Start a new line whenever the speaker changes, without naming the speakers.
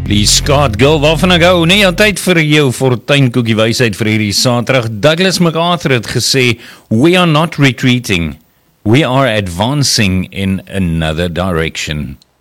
Die Scott Girl, waarvan ek hou, nee, tyd vir jou fortuinkoekie wysheid vir hierdie Saterdag. Douglas MacArthur het gesê, we are not retreating, we are advancing in another direction.